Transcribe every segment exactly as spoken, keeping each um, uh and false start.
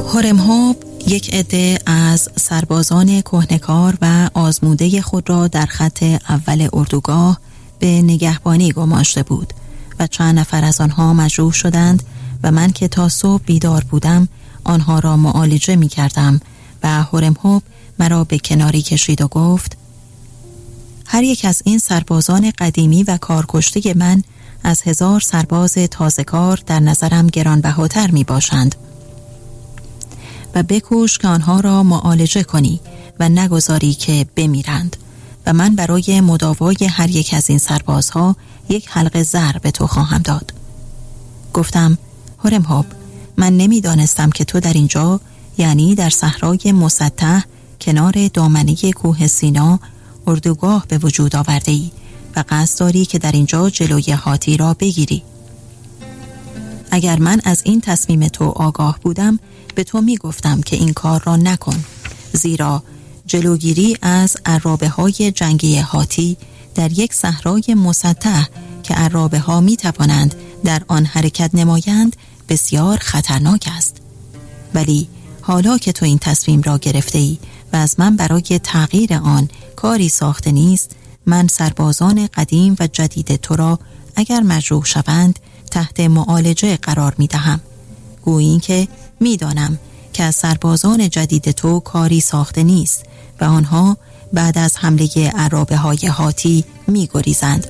هورمهوب یک عده از سربازان کهنه‌کار و آزموده خود را در خط اول اردوگاه به نگهبانی گماشته بود و چند نفر از آنها مجروح شدند و من که تا صبح بیدار بودم آنها را معالجه می کردم و هورمهوب مرا به کناری کشید و گفت: هر یک از این سربازان قدیمی و کارکشته من از هزار سرباز تازه کار در نظرم گرانبهاتر می باشند و بکوش که آنها را معالجه کنی و نگذاری که بمیرند و من برای مداوای هر یک از این سربازها یک حلقه زر به تو خواهم داد. گفتم: هورمهوب، من نمی دانستم که تو در اینجا، یعنی در صحرای مسطح کنار دامنه کوه سینا، اردوگاه به وجود آورده ای و قصد داری که در اینجا جلوی هاتی را بگیری. اگر من از این تصمیم تو آگاه بودم به تو می گفتم که این کار را نکن، زیرا جلوگیری از عرابه های جنگی هاتی در یک صحرای مسطح که عرابه ها می توانند در آن حرکت نمایند بسیار خطرناک است. ولی حالا که تو این تصمیم را گرفته ای و از من برای تغییر آن کاری ساخته نیست، من سربازان قدیم و جدید تو را اگر مجروح شوند تحت معالجه قرار می دهم، گویی که می دانم که از سربازان جدید تو کاری ساخته نیست و آنها بعد از حمله عرابه های هاتی می گریزند.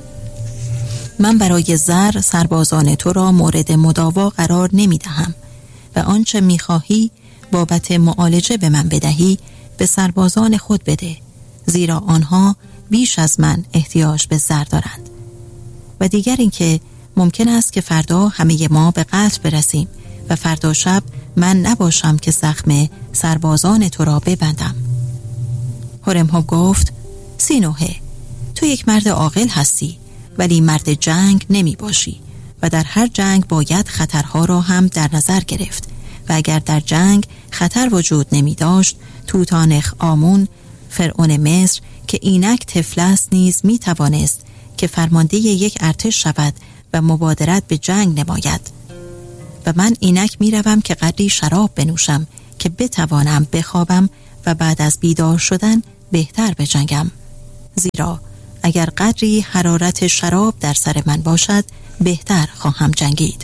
من برای زر سربازان تو را مورد مداوا قرار نمی دهم و آنچه می خواهی بابت معالجه به من بدهی به سربازان خود بده، زیرا آنها بیش از من احتیاج به زر دارند. و دیگر اینکه ممکن است که فردا همه ما به قتل برسیم و فردا شب من نباشم که زخم سربازان تو را ببندم. هورمهوب گفت: سینوهه، تو یک مرد عاقل هستی ولی مرد جنگ نمی باشی و در هر جنگ باید خطرها را هم در نظر گرفت و اگر در جنگ خطر وجود نمی داشت توتانخ آمون فرعون مصر که اینک طفل است نیز می توانست که فرمانده یک ارتش شود و مبادرت به جنگ نماید. و من اینک می روم که قدری شراب بنوشم که بتوانم بخوابم و بعد از بیدار شدن بهتر بجنگم، زیرا اگر قدری حرارت شراب در سر من باشد بهتر خواهم جنگید.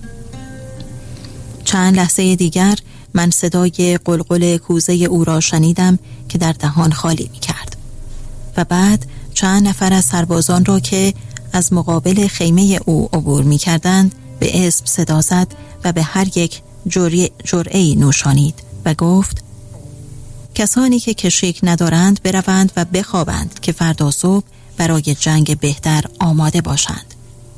چند لحظه دیگر من صدای قلقل کوزه او را شنیدم که در دهان خالی می کرد و بعد چند نفر از سربازان را که از مقابل خیمه او عبور می کردند به اسم صدا زد و به هر یک جرعه‌ای نوشانید و گفت: کسانی که کشیک ندارند بروند و بخوابند که فردا صبح برای جنگ بهتر آماده باشند.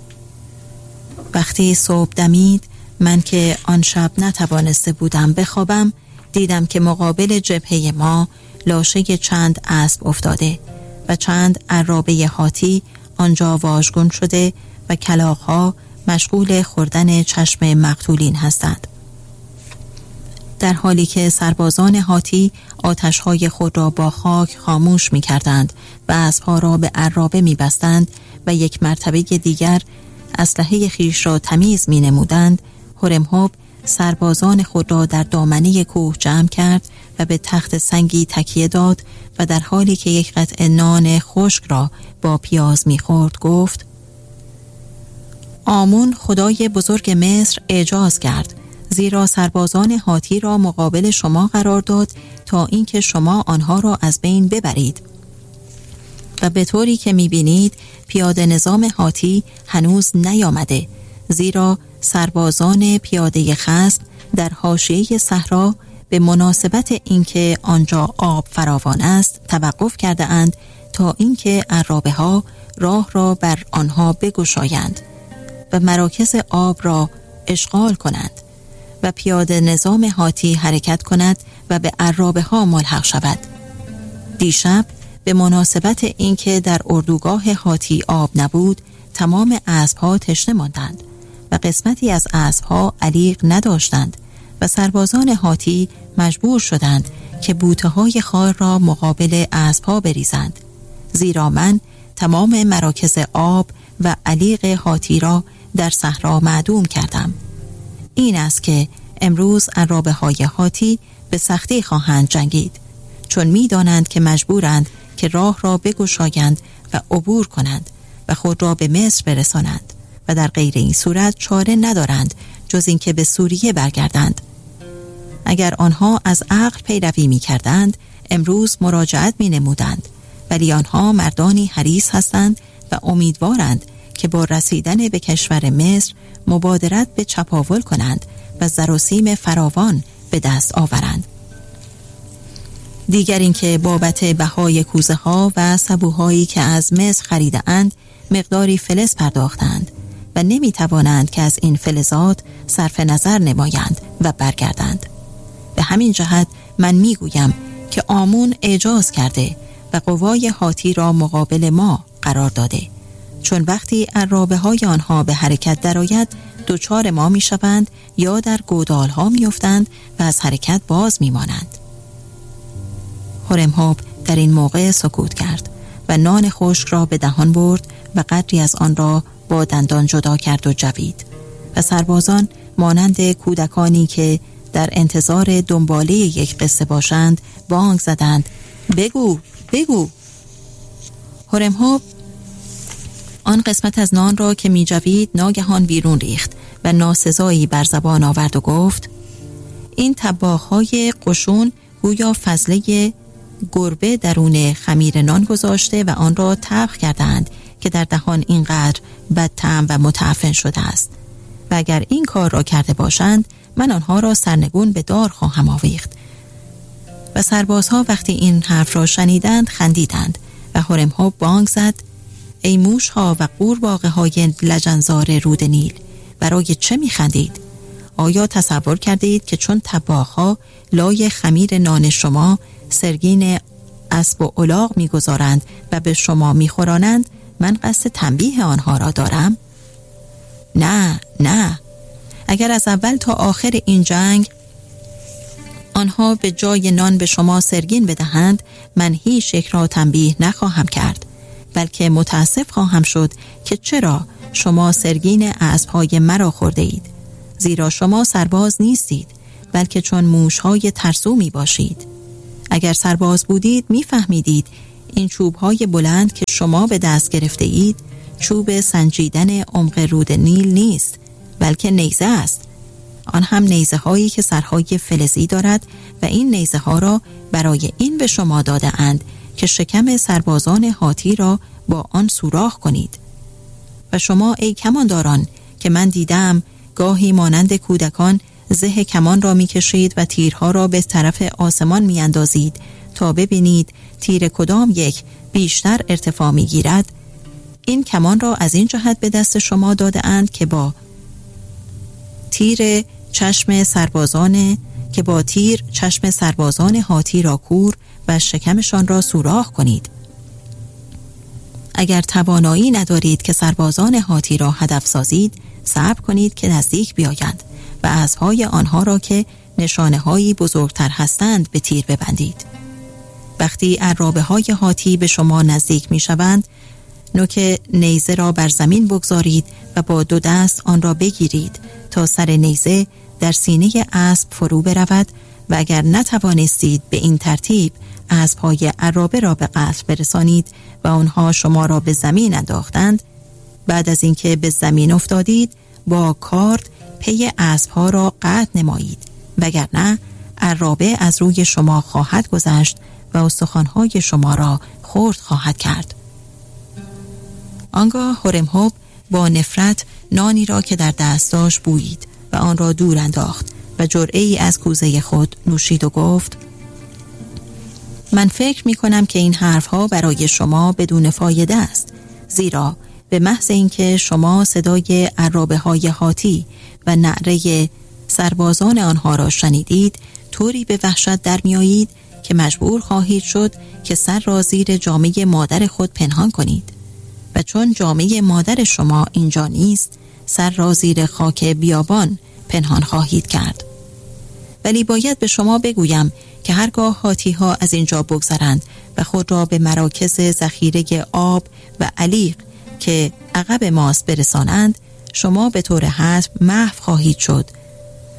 وقتی صبح دمید، من که آن شب نتوانسته بودم بخوابم، دیدم که مقابل جبهه ما لاشه چند اسب افتاده و چند عرابه هاتی آنجا واژگون شده و کلاغ‌ها مشغول خوردن چشم مقتولین هستند. در حالی که سربازان هاتی آتش‌های خود را با خاک خاموش می‌کردند و اسب‌ها را به عرابه می‌بستند و یک مرتبه دیگر اسلحه خیش را تمیز می‌نمودند، هورمهوب سربازان خود را در دامنه کوه جمع کرد و به تخت سنگی تکیه داد و در حالی که یک قطعه نان خشک را با پیاز می‌خورد گفت: آمون خدای بزرگ مصر اعجاز کرد، زیرا سربازان هاتی را مقابل شما قرار داد تا اینکه شما آنها را از بین ببرید و به طوری که می‌بینید پیاده نظام هاتی هنوز نیامده، زیرا سربازان پیاده خصم در حاشیه صحرا به مناسبت اینکه آنجا آب فراوان است توقف کرده اند تا اینکه عرابه ها راه را بر آنها بگشایند و مراکز آب را اشغال کنند و پیاده نظام هاتی حرکت کند و به عرابه ها ملحق شود. دیشب به مناسبت اینکه در اردوگاه هاتی آب نبود، تمام اسب‌ها تشنه ماندند و قسمتی از اسب‌ها علیق نداشتند و سربازان هاتی مجبور شدند که بوته‌های خار را مقابل اسب‌ها بریزند، زیرا من تمام مراکز آب و علیق هاتی را در صحرا معدوم کردم. این است که امروز عرابه های هاتی به سختی خواهند جنگید، چون می دانند که مجبورند که راه را بگشایند و عبور کنند و خود را به مصر برسانند و در غیر این صورت چاره ندارند جز اینکه به سوریه برگردند. اگر آنها از عقل پیروی می کردند امروز مراجعت می نمودند، ولی آنها مردانی حریص هستند و امیدوارند که با رسیدن به کشور مصر مبادرت به چپاول کنند و زر و سیم فراوان به دست آورند. دیگر اینکه بابت بهای کوزه ها و سبوهایی که از مصر خریده اند مقداری فلز پرداختند و نمی توانند که از این فلزات صرف نظر نمایند و برگردند. به همین جهت من می گویم که آمون اعجاز کرده و قوای هاتی را مقابل ما قرار داده، چون وقتی عرابه های آنها به حرکت درآید دوچار ما می شوند یا در گودال ها می افتند و از حرکت باز می مانند. هورمهوب در این موقع سکوت کرد و نان خشک را به دهان برد و قدری از آن را با دندان جدا کرد و جوید و سربازان مانند کودکانی که در انتظار دنباله یک قصه باشند بانگ زدند بگو بگو. هورمهوب آن قسمت از نان را که می جوید ناگهان بیرون ریخت و ناسزایی بر زبان آورد و گفت این طباخ‌های قشون گویا فضله گربه درون خمیر نان گذاشته و آن را طبخ کردند که در دهان اینقدر بدطعم و متعفن شده است و اگر این کار را کرده باشند من آنها را سرنگون به دار خواهم آویخت. و سربازها وقتی این حرف را شنیدند خندیدند و هورمهوب بانگ زد ای موشها و قورباغه های لجنزار رود نیل، برای چه می خندید؟ آیا تصور کرده اید که چون طباخ‌ها لای خمیر نان شما سرگین اسب و الاغ می گذارند و به شما می خورانند من قصد تنبیه آنها را دارم؟ نه نه، اگر از اول تا آخر این جنگ آنها به جای نان به شما سرگین بدهند من هیچ یک را تنبیه نخواهم کرد، بلکه متاسف خواهم شد که چرا شما سرگین اسب‌های مرا خورده اید، زیرا شما سرباز نیستید بلکه چون موش‌های ترسو می باشید. اگر سرباز بودید می فهمیدید این چوب‌های بلند که شما به دست گرفته اید چوب سنجیدن عمق رود نیل نیست بلکه نیزه است، آن هم نیزه هایی که سرهای فلزی دارد و این نیزه ها را برای این به شما داده اند که شکم سربازان هاتی را با آن سوراخ کنید. و شما ای کمانداران که من دیدم گاهی مانند کودکان زه کمان را می کشید و تیرها را به طرف آسمان می اندازید تا ببینید تیر کدام یک بیشتر ارتفاع می گیرد، این کمان را از این جهت به دست شما داده اند که با تیر چشم سربازان که با تیر چشم سربازان هاتی را کور و شکمشان را سوراخ کنید. اگر توانایی ندارید که سربازان هاتی را هدف سازید صبر کنید که نزدیک بیایند و اسب‌های آنها را که نشانه هایی بزرگتر هستند به تیر ببندید. وقتی عرابه های هاتی به شما نزدیک می شوند نوک نیزه را بر زمین بگذارید و با دو دست آن را بگیرید تا سر نیزه در سینه اسب فرو برود و اگر نتوانستید به این ترتیب اسب‌های عرابه را به قتل برسانید و آنها شما را به زمین انداختند، بعد از اینکه به زمین افتادید با کارد پی اسب‌ها را قطع نمایید، وگرنه عرابه از روی شما خواهد گذشت و استخوان‌های شما را خرد خواهد کرد. آنگاه هورمهوب با نفرت نانی را که در دست داشت بویید و آن را دور انداخت و جرعه‌ای از کوزه خود نوشید و گفت من فکر می کنم که این حرفها برای شما بدون فایده است، زیرا به محض اینکه شما صدای عرابه های هاتی و نعره سربازان آنها را شنیدید طوری به وحشت در می آیید که مجبور خواهید شد که سر را زیر جامه مادر خود پنهان کنید و چون جامه مادر شما اینجا نیست سر را زیر خاک بیابان پنهان خواهید کرد. ولی باید به شما بگویم که هرگاه هاتی ها از اینجا بگذرند و خود را به مراکز ذخیره آب و علیق که عقب ماست برسانند شما به طور حتم محو خواهید شد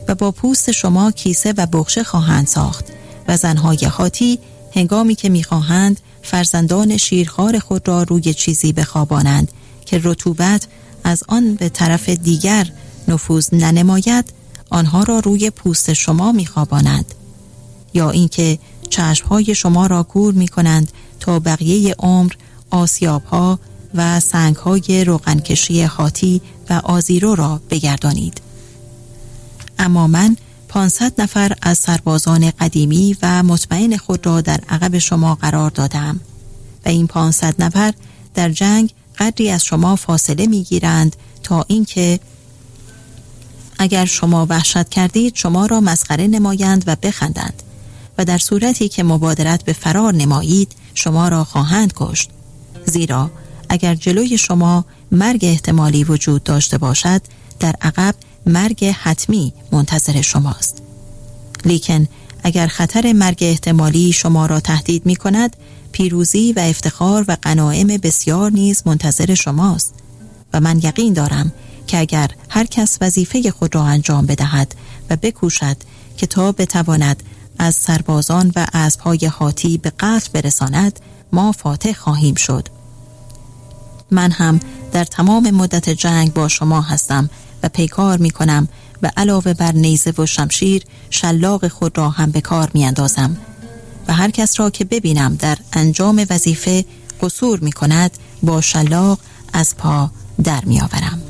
و با پوست شما کیسه و بخشه خواهند ساخت و زنهای هاتی هنگامی که می‌خواهند فرزندان شیرخوار خود را روی چیزی بخوابانند که رطوبت از آن به طرف دیگر نفوذ ننماید، آنها را روی پوست شما می‌خوابانند. یا اینکه چشمهای شما را کور می‌کنند تا بقیه عمر آسیاب‌ها و سنگ‌های روغنکشی هاتی و آزیرو را بگردانید. اما من پانصد نفر از سربازان قدیمی و مطمئن خود را در عقب شما قرار دادم و این پانصد نفر در جنگ قدری از شما فاصله می‌گیرند تا اینکه اگر شما وحشت کردید شما را مسخره نمایند و بخندند و در صورتی که مبادرت به فرار نمایید شما را خواهند کشت. زیرا اگر جلوی شما مرگ احتمالی وجود داشته باشد، در عقب مرگ حتمی منتظر شماست. لیکن اگر خطر مرگ احتمالی شما را تهدید می کند، پیروزی و افتخار و غنایم بسیار نیز منتظر شماست و من یقین دارم که اگر هر کس وظیفه خود را انجام بدهد و بکوشد که تا بتواند از سربازان و اسب‌های هاتی به قتل برساند، ما فاتح خواهیم شد. من هم در تمام مدت جنگ با شما هستم و پیکار می کنم و علاوه بر نیزه و شمشیر شلاق خود را هم به کار می اندازم و هر کس را که ببینم در انجام وظیفه قصور می کند با شلاق از پا در می آورم.